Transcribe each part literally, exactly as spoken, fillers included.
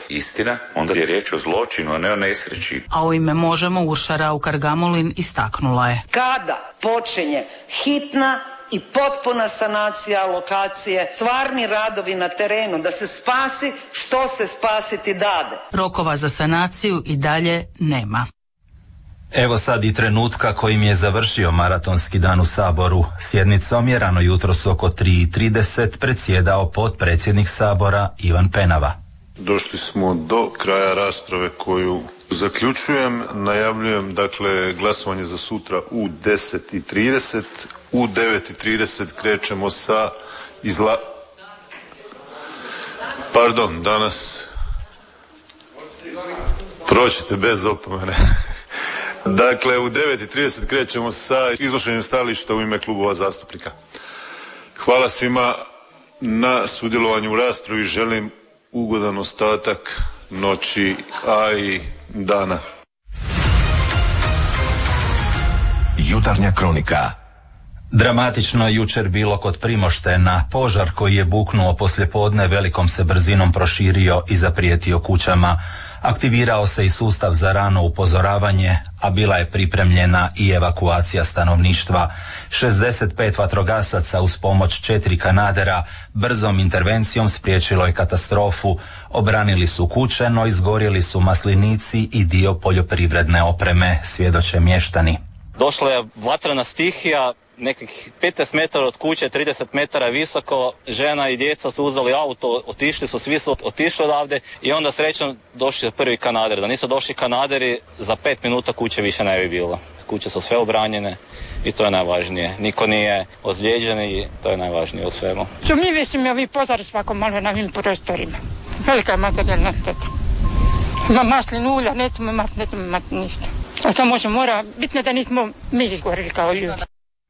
istina, onda je riječ o zločinu, a ne o nesreći. A u ime Možemo Urša Raukar-Gamulin istaknula je: kada počinje hitna i potpuna sanacija lokacije, stvarni radovi na terenu, da se spasi što se spasiti dade. Rokova za sanaciju i dalje nema. Evo sad i trenutka kojim je završio maratonski dan u Saboru. Sjednicom je rano jutros oko tri i trideset predsjedao potpredsjednik Sabora Ivan Penava. Došli smo do kraja rasprave koju zaključujem. Najavljujem dakle glasovanje za sutra u deset i trideset. U devet i trideset krećemo sa izla... Pardon, danas... Proćete bez opomene. Dakle, u devet i trideset krećemo sa iznošenjem stajališta u ime klubova zastupnika. Hvala svima na sudjelovanju u raspravi. Želim ugodan ostatak noći, a i dana. Jutarnja kronika. Dramatično je jučer bilo kod Primoštena. Požar koji je buknuo poslijepodne velikom se brzinom proširio i zaprijetio kućama. Aktivirao se i sustav za rano upozoravanje, a bila je pripremljena i evakuacija stanovništva. šezdeset pet vatrogasaca uz pomoć četiri kanadera brzom intervencijom spriječilo je katastrofu. Obranili su kuće, no izgorjeli su maslinici i dio poljoprivredne opreme, svjedoče mještani. Došla je vatrena stihija, nekih petnaest metara od kuće, trideset metara visoko, žena i djeca su uzeli auto, otišli su, svi su otišli odavde i onda srećom došli prvi kanader. Da nisu došli kanaderi, za pet minuta kuće više ne bi bilo. Kuće su sve obranjene i to je najvažnije. Niko nije ozlijeđen i to je najvažnije u svemu. Sumnjivi su mi ovi požari svako malo na ovim prostorima. Velika je materijalna šteta. Ima maslin ulja, nećemo imati, nećemo imati ništa. A to može, mora, bitno da nismo mi izgorili kao ljudi.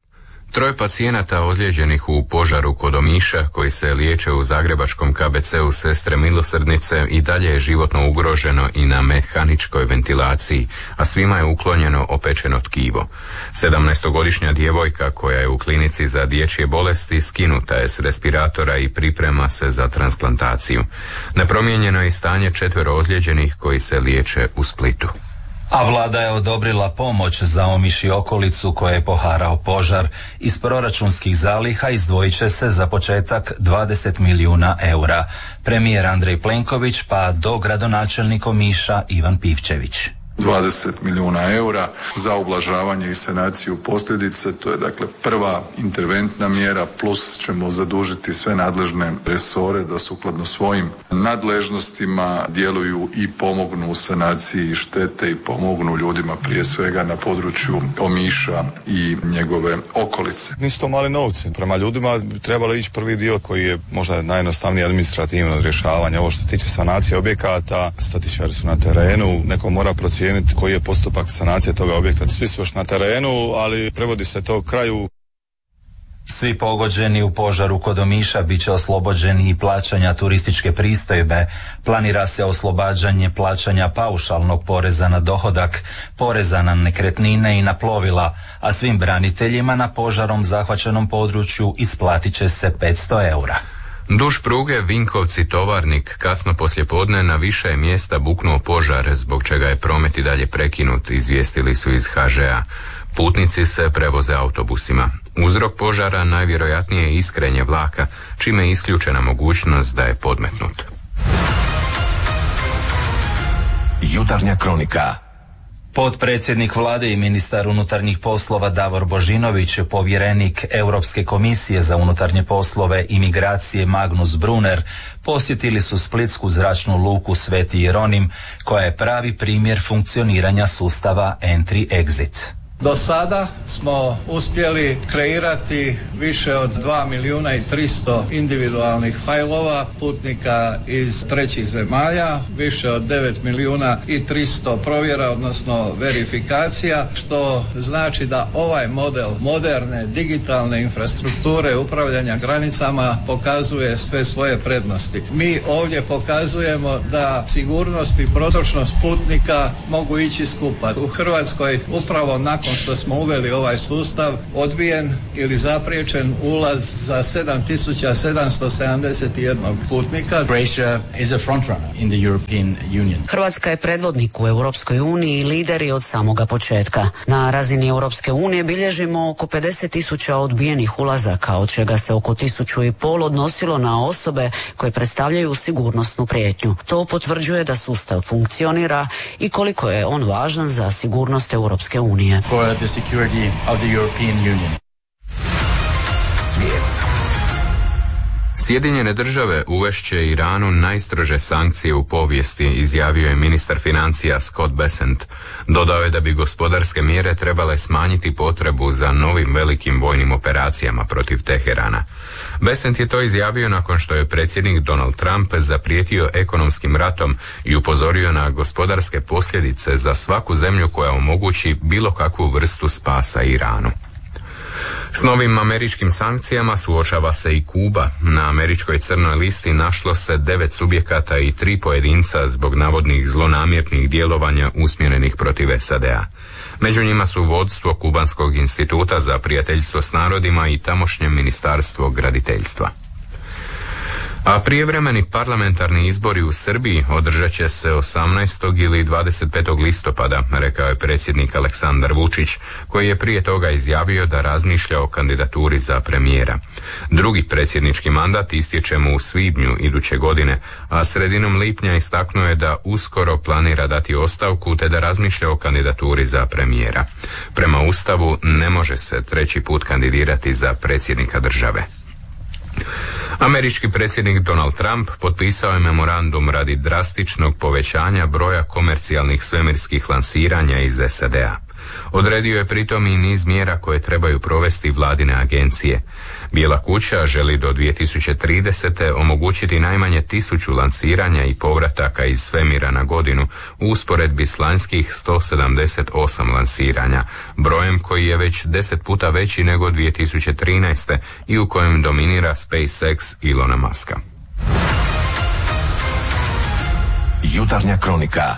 Troje pacijenata ozlijeđenih u požaru kod Omiša, koji se liječe u zagrebačkom K B C-u Sestre Milosrdnice, i dalje je životno ugroženo i na mehaničkoj ventilaciji, a svima je uklonjeno opečeno tkivo. sedamnaestogodišnja djevojka koja je u klinici za dječje bolesti skinuta je s respiratora i priprema se za transplantaciju. Nepromijenjeno je i stanje četvero ozlijeđenih koji se liječe u Splitu. A vlada je odobrila pomoć za Omiš i okolicu koje je poharao požar. Iz proračunskih zaliha izdvojit će se za početak dvadeset milijuna eura. Premijer Andrej Plenković pa do gradonačelnik Omiša Ivan Pivčević. dvadeset milijuna eura za ublažavanje i sanaciju posljedice. To je dakle prva interventna mjera, plus ćemo zadužiti sve nadležne resore da sukladno svojim nadležnostima djeluju i pomognu u sanaciji štete i pomognu ljudima prije svega na području Omiša i njegove okolice. Nisu to mali novci. Prema ljudima trebalo ići prvi dio koji je možda najjednostavniji administrativno rješavanje. Ovo što se tiče sanacije objekata, statičari su na terenu, neko mora procijeniti koji je postupak sanacije toga objekta. Svi su još na terenu, ali prevodi se to kraju. Svi pogođeni u požaru kod Omiša bit će oslobođeni i plaćanja turističke pristojbe. Planira se oslobađanje plaćanja paušalnog poreza na dohodak, poreza na nekretnine i na plovila, a svim braniteljima na požarom zahvaćenom području isplatit će se petsto eura. Duž pruge Vinkovci-Tovarnik kasno poslijepodne na više mjesta buknuo požar, zbog čega je promet i dalje prekinut, izvijestili su iz H Ž A. Putnici se prevoze autobusima. Uzrok požara najvjerojatnije je iskrenje vlaka, čime je isključena mogućnost da je podmetnut. Jutarnja kronika. Potpredsjednik vlade i ministar unutarnjih poslova Davor Božinović, povjerenik Europske komisije za unutarnje poslove i migracije Magnus Brunner posjetili su splitsku zračnu luku Sveti Jeronim, koja je pravi primjer funkcioniranja sustava Entry-Exit. Do sada smo uspjeli kreirati više od dva milijuna i tristo individualnih fajlova putnika iz trećih zemalja, više od devet milijuna i tristo provjera, odnosno verifikacija, što znači da ovaj model moderne digitalne infrastrukture upravljanja granicama pokazuje sve svoje prednosti. Mi ovdje pokazujemo da sigurnost i protočnost putnika mogu ići skupa. U Hrvatskoj upravo nakon nakon što smo uveli ovaj sustav odbijen ili zapriječen ulaz za sedam tisuća sedamsto sedamdeset jedan putnika. Croatia is a frontrunner in the European Union. Hrvatska je predvodnik u Europskoj uniji i lider je od samoga početka. Na razini Europske unije bilježimo oko pedeset tisuća odbijenih ulazaka, od čega se oko tisuću i pol odnosilo na osobe koje predstavljaju sigurnosnu prijetnju. To potvrđuje da sustav funkcionira i koliko je on važan za sigurnost Europske unije. For the security of the European Union. Svijet. Sjedinjene države uvešće Iranu najstrože sankcije u povijesti, izjavio je ministar financija Scott Bessent. Dodao je da bi gospodarske mjere trebale smanjiti potrebu za novim velikim vojnim operacijama protiv Teherana. Bessent je to izjavio nakon što je predsjednik Donald Trump zaprijetio ekonomskim ratom i upozorio na gospodarske posljedice za svaku zemlju koja omogući bilo kakvu vrstu spasa Iranu. S novim američkim sankcijama suočava se i Kuba. Na američkoj crnoj listi našlo se devet subjekata i tri pojedinca zbog navodnih zlonamjernih djelovanja usmjerenih protiv S A D-a. Među njima su vodstvo Kubanskog instituta za prijateljstvo s narodima i tamošnje ministarstvo graditeljstva. A prijevremeni parlamentarni izbori u Srbiji održat će se osamnaestog ili dvadeset petog listopada, rekao je predsjednik Aleksandar Vučić, koji je prije toga izjavio da razmišlja o kandidaturi za premijera. Drugi predsjednički mandat istječe mu u svibnju iduće godine, a sredinom lipnja istaknuo je da uskoro planira dati ostavku te da razmišlja o kandidaturi za premijera. Prema Ustavu ne može se treći put kandidirati za predsjednika države. Američki predsjednik Donald Trump potpisao je memorandum radi drastičnog povećanja broja komercijalnih svemirskih lansiranja iz S A D-a. Odredio je pritom i niz mjera koje trebaju provesti vladine agencije. Bijela kuća želi do dvije tisuće tridesete. omogućiti najmanje tisuću lansiranja i povrataka iz svemira na godinu u usporedbi s lanjskih sto sedamdeset osam lansiranja, brojem koji je već deset puta veći nego dvije tisuće trinaeste. i u kojem dominira SpaceX Ilona Muska. Jutarnja kronika.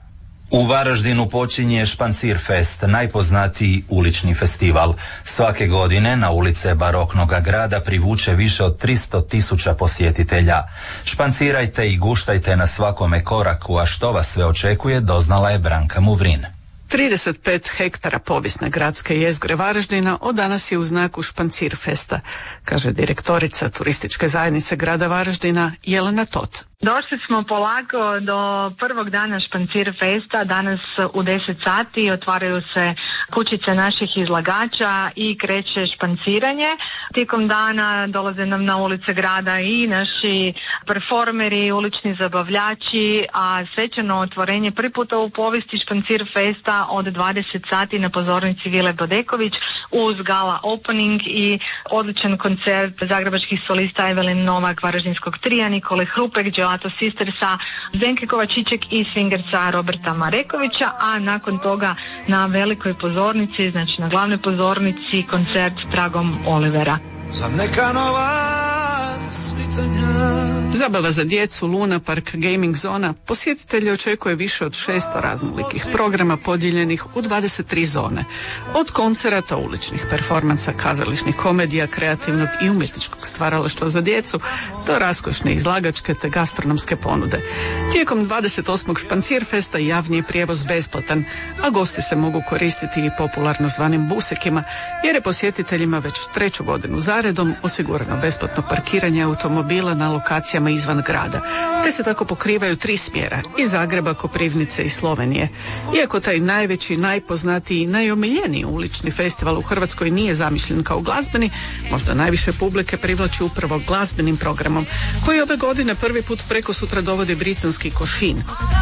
U Varaždinu počinje Špancir Fest, najpoznatiji ulični festival. Svake godine na ulice baroknoga grada privuče više od tristo tisuća posjetitelja. Špancirajte i guštajte na svakome koraku, a što vas sve očekuje doznala je Branka Muvrin. trideset pet hektara povijesne gradske jezgre Varaždina od danas je u znaku Špancir Festa, kaže direktorica turističke zajednice grada Varaždina Jelena Tot. Došli smo polako do prvog dana Špancir Festa. Danas u deset sati otvaraju se kućice naših izlagača i kreće španciranje. Tijekom dana dolaze nam na ulice grada i naši performeri, ulični zabavljači, a svečano otvorenje prvi puta u povijesti Špancir Festa od dvadeset sati na pozornici Vile Bodeković uz gala opening i odličan koncert zagrebačkih solista Evelin Novak, Varaždinskog trija, Nikole Hrupek, Gelato Sistersa, Zdenke Kovačiček i swingerca Roberta Marekovića, a nakon toga na velikoj pozornici, znači na glavnoj pozornici, koncert Tragom Olivera. Za neka nova svitanja. Zabava za djecu, Luna Park, gaming zona, posjetitelji očekuje više od šesto raznolikih programa podijeljenih u dvadeset tri zone. Od koncerata, uličnih performansa, kazališnih komedija, kreativnog i umjetničkog stvaralaštva za djecu, do raskošne izlagačke te gastronomske ponude. Tijekom dvadeset osmog Špancir Festa javni je prijevoz besplatan, a gosti se mogu koristiti i popularno zvanim busekima, jer je posjetiteljima već treću godinu zaredom osigurano besplatno parkiranje automobila na lokacijama izvan grada, te se tako pokrivaju tri smjera, iz Zagreba, Koprivnice i Slovenije. Iako taj najveći, najpoznatiji i najomiljeniji ulični festival u Hrvatskoj nije zamišljen kao glazbeni, možda najviše publike privlači upravo glazbenim programom, koji ove godine prvi put preko sutra dovodi britanski Košin.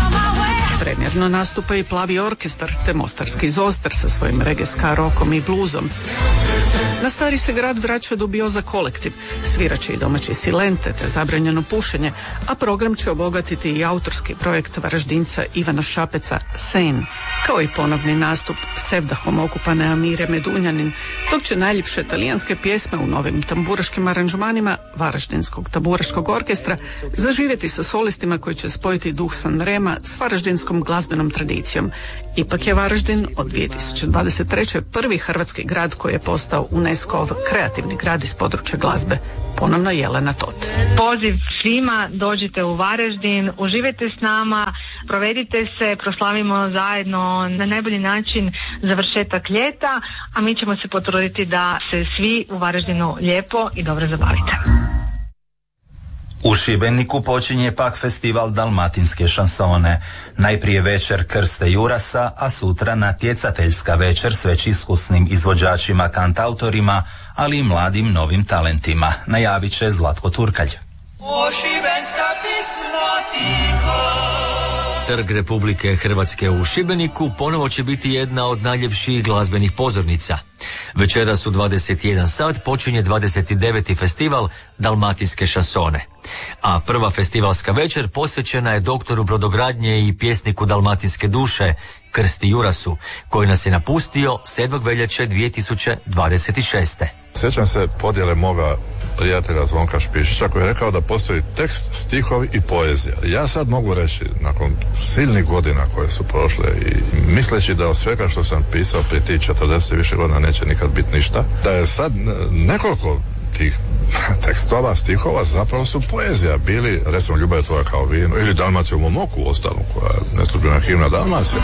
Premijerno nastupa i Plavi orkestar, te mostarski Zostar sa svojim reggae ska rokom i bluzom. Na Stari se grad vraća Dubioza kolektiv, sviraće i domaći silente te zabranjeno pušenje, a program će obogatiti i autorski projekt Varaždinca Ivana Šapeca Sen, kao i ponovni nastup Sevdahom okupane Amire Medunjanin, dok će najljepše talijanske pjesme u novim tamburaškim aranžmanima Varaždinskog tamburaškog orkestra zaživjeti sa solistima koji će spojiti duh Sanrema s varaždinskom glazbenom tradicijom. Ipak je Varaždin od dvije tisuće dvadeset treće. prvi hrvatski grad koji je postao UNESCO-ov kreativni grad iz područja glazbe. Ponovno Jelena Tot. Poziv svima, dođite u Varaždin, uživajte s nama, provedite se, proslavimo zajedno na najbolji način završetak ljeta, a mi ćemo se potruditi da se svi u Varaždinu lijepo i dobro zabavite. U Šibeniku počinje pak festival dalmatinske šansone. Najprije večer Krste Jurasa, a sutra natjecateljska večer s već iskusnim izvođačima, kantautorima, ali i mladim novim talentima. Najavit će Zlatko Turkalj. O šibenska pisma tiha. Trg Republike Hrvatske u Šibeniku ponovo će biti jedna od najljepših glazbenih pozornica. Večeras u dvadeset jedan sat počinje dvadeset deveti festival dalmatinske šansone. A prva festivalska večer posvećena je doktoru brodogradnje i pjesniku dalmatinske duše Krsti Jurasu, koji nas je napustio sedmog veljače dvije tisuće dvadeset šeste. Sjećam se podjele moga prijatelja Zvonka Špišića koji je rekao da postoji tekst, stihovi i poezija. Ja sad mogu reći, nakon silnih godina koje su prošle i misleći da od svega što sam pisao prije tih četrdeset i više godina neće nikad biti ništa, da je sad nekoliko tih tekstova, stihova zapravo su poezija. Bili, recimo, Ljubav je tvoja kao vino ili Dalmacija u mom oku, ostalom, koja je neslužbena himna Dalmacije.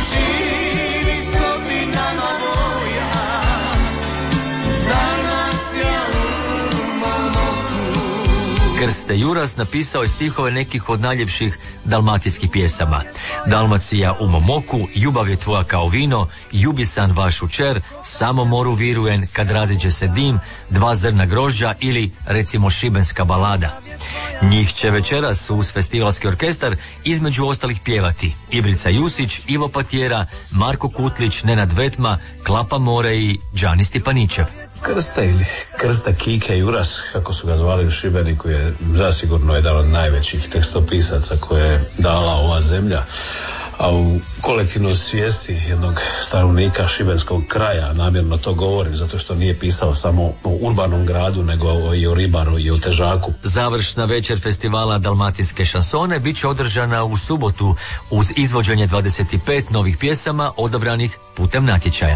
Krste Juras napisao je stihove nekih od najljepših dalmatinskih pjesama. Dalmacija u mom oku, Ljubav je tvoja kao vino, Ljubisan vaš učer, Samo moru virujen, Kad raziđe se dim, Dva zrna grožđa ili recimo Šibenska balada. Njih će večeras uz festivalski orkestar između ostalih pjevati Ibrica Jusić, Ivo Patjera, Marko Kutlić, Nenad Vetma, Klapa More i Đani Stipanićev. Krsta ili Krsta Kike Juras, kako su ga zvali u Šibeniku, je zasigurno jedan od najvećih tekstopisaca koje je dala ova zemlja, a u kolektivnoj svijesti jednog stanovnika šibenskog kraja, namjerno to govorim zato što nije pisao samo u urbanom gradu, nego i o ribaru i o težaku. Završna večer festivala dalmatinske šansone bit će održana u subotu uz izvođenje dvadeset pet novih pjesama odabranih putem natječaja.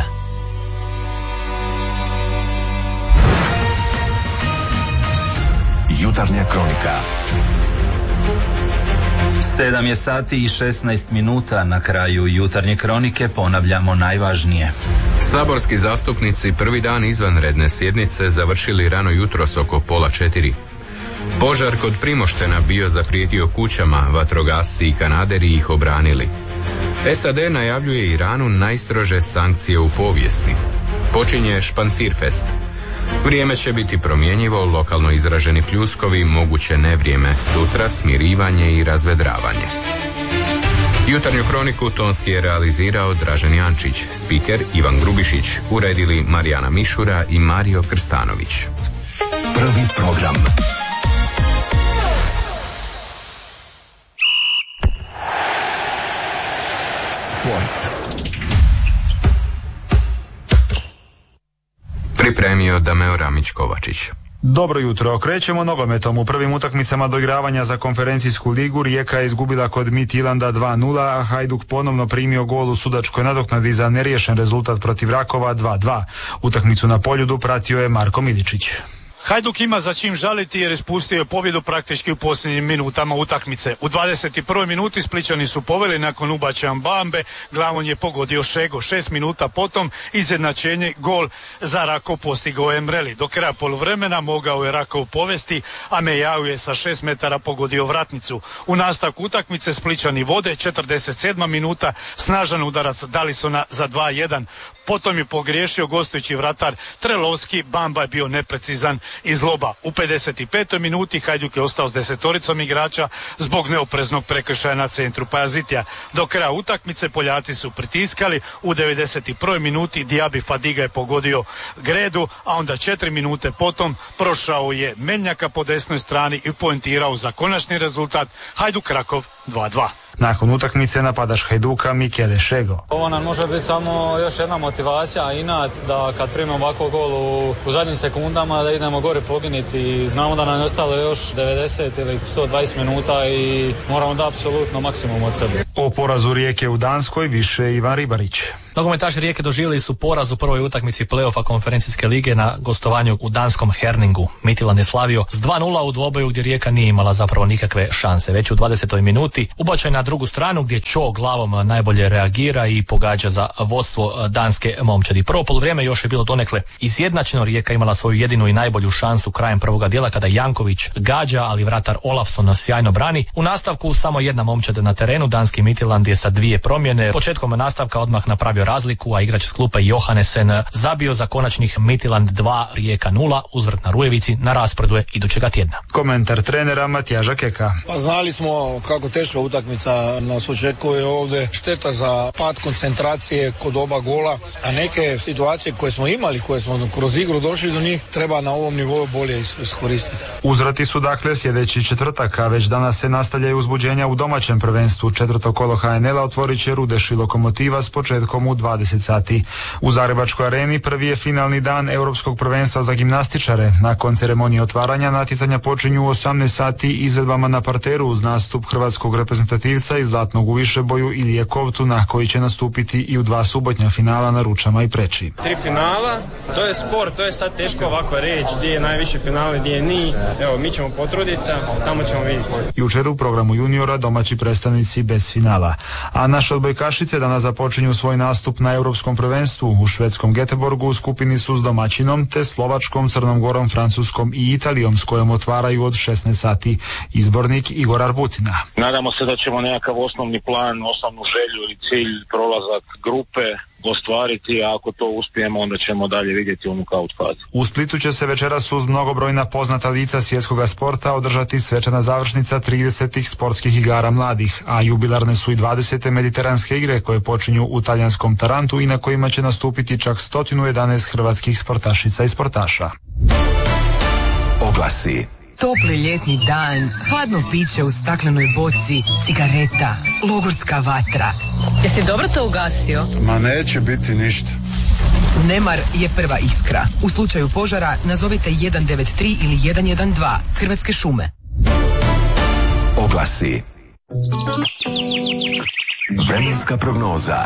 Jutarnja kronika. Sedam je sati i šesnaest minuta. Na kraju jutarnje kronike ponavljamo najvažnije. Saborski zastupnici prvi dan izvanredne sjednice završili rano jutros oko pola četiri. Požar kod Primoštena bio zaprijetio kućama, vatrogasci i kanaderi ih obranili. S A D najavljuje Iranu najstrože sankcije u povijesti. Počinje Špancirfest. Vrijeme će biti promjenjivo, lokalno izraženi pljuskovi, moguće nevrijeme, sutra smirivanje i razvedravanje. Jutarnju kroniku tonski je realizirao Dražen Jančić, spiker Ivan Grubišić, uredili Marijana Mišura i Mario Krstanović. Prvi program. Sport. Pripremio Dameo Ramić-Kovačić. Dobro jutro, krećemo nogometom. U prvim utakmicama doigravanja za konferencijsku ligu Rijeka je izgubila kod Midtjylanda dva nula, a Hajduk ponovno primio gol u sudačkoj nadoknadi za neriješen rezultat protiv Rakova dva dva. Utakmicu na Poljudu pratio je Marko Miličić. Hajduk ima za čim žaliti jer je spustio pobjedu praktički u posljednjim minutama utakmice. U dvadeset prvoj minuti Splićani su poveli nakon ubačaja Mbambe, glavom je pogodio Šego. Šest minuta potom izjednačenje, gol za Rakov postigao Emreli. Do kraja poluvremena mogao je Rakov povesti, a Mejau je sa šest metara pogodio vratnicu. U nastavku utakmice Splićani vode, četrdeset sedma minuta, snažan udarac Dalisona za dva jedan. potom je pogriješio gostujući vratar Trelovski, Bamba je bio neprecizan iz loba. U pedeset petoj minuti Hajduk je ostao s desetoricom igrača zbog neopreznog prekršaja na centru Pajazitija. Do kraja utakmice Poljati su pritiskali, u devedeset prvoj minuti Diaby Fadiga je pogodio Gredu, a onda četiri minute potom prošao je Meljnjaka po desnoj strani i poentirao za konačni rezultat Hajduk Rakov dva dva. Nakon utakmice napadaš Hajduka Michele Šego. Ovo nam može biti samo još jedna motivacija, inat da kad primimo ovako gol u, u zadnjim sekundama da idemo gore poginiti. Znamo da nam je ostalo još devedeset ili sto dvadeset minuta i moramo da apsolutno maksimum od sebe. O porazu Rijeke u Danskoj više Ivan Ribarić. Nogometaši Rijeke doživjeli su poraz u prvoj utakmici play-offa konferencijske lige na gostovanju u danskom Herningu. Midtjylland je slavio s dva nula u dvoboju gdje Rijeka nije imala zapravo nikakve šanse. Već u dvadesetoj minuti ubačaj na drugu stranu gdje Cho glavom najbolje reagira i pogađa za vodstvo danske momčadi. Prvo poluvrijeme još je bilo donekle izjednačeno, Rijeka imala svoju jedinu i najbolju šansu krajem prvoga dijela kada Janković gađa, ali vratar Olafsson sjajno brani. U nastavku samo jedna momčad na terenu, danski Midtjylland je sa dvije promjene. Početkom nastavka odmah napravio razliku, a igrač s klupe Johannesen zabio za konačnih Midtjylland dva, Rijeka nula, uzvrt na Rujevici na rasporedu je idućega tjedna. Komentar trenera Matijaža Keka. Pa znali smo kako teška utakmica nas očekuje ovdje, šteta za pad koncentracije kod oba gola, a neke situacije koje smo imali, koje smo kroz igru došli do njih, treba na ovom nivou bolje iskoristiti. Uzvrati su dakle sljedeći četvrtak, a već danas se nastavljaju uzbuđenja u domaćem prvenstvu. Četvrto kolo H N L-a otvorit će Rudeš i Lokomotiva s početkom u dvadeset sati. U Zagrebačkoj areni prvi je finalni dan Europskog prvenstva za gimnastičare. Nakon ceremonije otvaranja natjecanja počinju u osamnaest sati izvedbama na parteru uz nastup hrvatskog reprezentativca i zlatnog u višeboju Ilije Kovtuna, koji će nastupiti i u dva subotnja finala na Ručama i Preči. Tri finala, to je sport, to je sad teško ovako reći gdje je najviši finale, gdje je ni. Evo, mi ćemo potruditi se, tamo ćemo vidjeti. Jučer u programu juniora domaći predstavnici bez finala. A naše odbojkašice danas započinju svoj nastup na Europskom prvenstvu. U švedskom Göteborgu u skupini su s domaćinom te Slovačkom, Crnom Gorom, Francuskom i Italijom s kojom otvaraju od šesnaest sati. Izbornik Igor Arbutina. Nadamo se da ćemo nekakav osnovni plan, osnovnu želju ili cilj, prolazak grupe ostvariti, a ako to uspijemo onda ćemo dalje vidjeti u nokaut fazi. U Splitu će se večeras uz mnogobrojna poznata lica svjetskoga sporta održati svečana završnica tridesetih sportskih igara mladih, a jubilarne su i dvadesete mediteranske igre koje počinju u talijanskom Tarantu i na kojima će nastupiti čak sto jedanaest hrvatskih sportašica i sportaša. Oglasi. Topli ljetni dan, hladno piće u staklenoj boci, cigareta, logorska vatra. Jesi dobro to ugasio? Ma neće biti ništa. Nemar je prva iskra. U slučaju požara nazovite jedan devet tri ili jedan jedan dva. Hrvatske šume. Oglasi. Vremenska prognoza.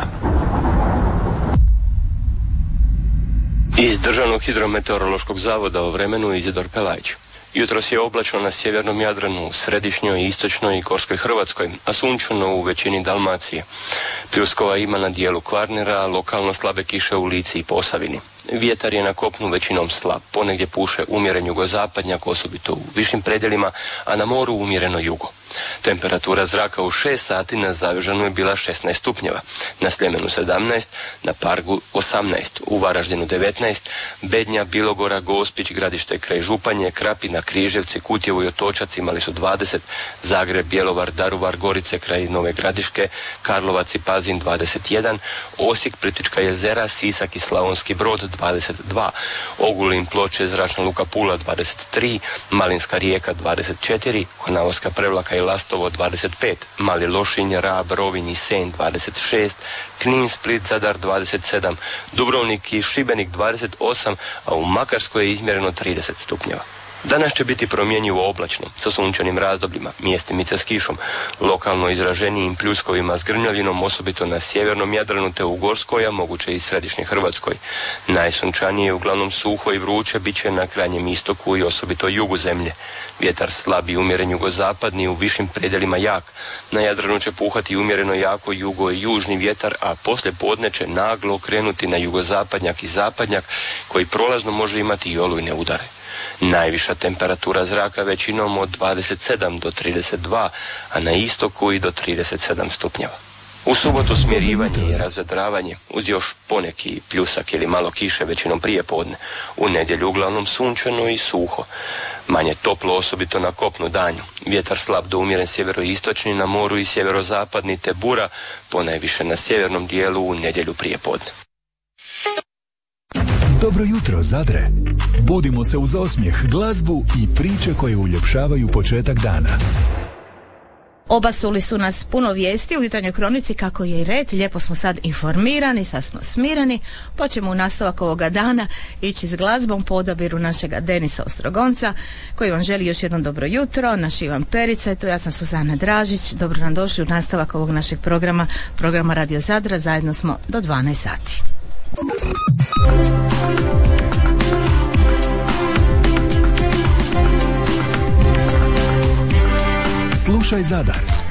Iz Državnog hidrometeorološkog zavoda o vremenu Izidor Pelajić. Jutros je oblačno na sjevernom Jadranu, središnjoj, istočnoj i gorskoj Hrvatskoj, a sunčano u većini Dalmacije. Pljuskova ima na dijelu Kvarnera, lokalno slabe kiše u Lici i Posavini. Vjetar je na kopnu većinom slab, ponegdje puše umjeren jugozapadnjak, osobito u višim predjelima, a na moru umjereno jugo. Temperatura zraka u šest sati na Zavežanu je bila šesnaest stupnjeva, na Sljemenu sedamnaest, na Pargu osamnaest, u Varaždinu devetnaest, Bednja, Bilogora, Gospić, Gradište kraj Županje, Krapina, Križevci, Kutjevo i Otočac imali su dvadeset, Zagreb, Bjelovar, Daruvar, Gorice kraj Nove Gradiške, Karlovac i Pazin dvadeset jedan, Osijek, Plitvička jezera, Sisak i Slavonski Brod dvadeset dva, Ogulin, Ploče, Zračna luka Pula dvadeset tri, Malinska Rijeka dvadeset četiri, Konavoska Prevlaka i Lastovo dvadeset pet, Mali Lošinj, Rab, Rovinj i Senj dvadeset šest, Knin, Split, Zadar dvadeset sedam, Dubrovnik i Šibenik dvadeset osam, a u Makarskoj je izmjereno trideset stupnjeva. Danas će biti promjenjivo oblačno, sa sunčanim razdobljima, mjestimice s kišom, lokalno izraženijim pljuskovima s grmljavinom, osobito na sjevernom Jadranu te u Gorskoj, a moguće i središnjoj Hrvatskoj. Najsunčanije, uglavnom suho i vruće, bit će na krajnjem istoku i osobito jugu zemlje. Vjetar slabi, umjeren jugozapadni, u višim predjelima jak. Na Jadranu će puhati umjereno jako jugo i južni vjetar, a poslije podne će naglo okrenuti na jugozapadnjak i zapadnjak, koji prolazno može imati i olujne udare. Najviša temperatura zraka većinom od dvadeset sedam do trideset dva, a na istoku i do trideset sedam stupnjeva. U subotu smirivanje i razvedravanje uz još poneki pljusak ili malo kiše većinom prije podne. U nedjelju uglavnom sunčano i suho. Manje toplo, osobito na kopnu danju. Vjetar slab do umjeren sjeveroistočni, na moru i sjeverozapadni te bura, ponajviše na sjevernom dijelu u nedjelju prije podne. Dobro jutro, Zadre. Budimo se uz osmijeh, glazbu i priče koje uljepšavaju početak dana. Obasuli su nas puno vijesti u jutarnjoj kronici, kako je i red. Lijepo smo sad informirani, sad smo smireni. Pa ćemo u nastavak ovoga dana ići s glazbom po odabiru našega Denisa Ostrogonca, koji vam želi još jedno dobro jutro. Naš Ivan Perica, tu ja sam Suzana Dražić. Dobro nam došli u nastavak ovog našeg programa, programa Radio Zadra. Zajedno smo do dvanaest sati. Slušaj Zadar.